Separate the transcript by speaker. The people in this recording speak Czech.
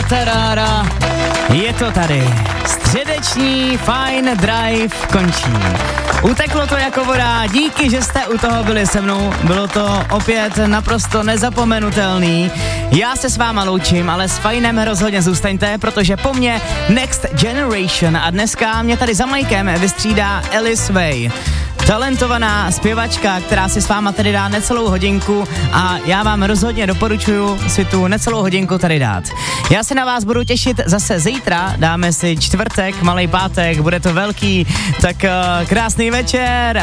Speaker 1: Tarára, je to tady. Středeční Fine Drive končí. Uteklo to jako voda, díky, že jste u toho byli se mnou, bylo to opět naprosto nezapomenutelný. Já se s váma loučím, ale s Fajnem rozhodně zůstaňte, protože po mně Next Generation a dneska mě tady za majkem vystřídá Alice Way. Talentovaná zpěvačka, která si s váma tady dá necelou hodinku a já vám rozhodně doporučuji si tu necelou hodinku tady dát. Já se na vás budu těšit zase zítra, dáme si čtvrtek, malej pátek, bude to velký, tak krásný večer.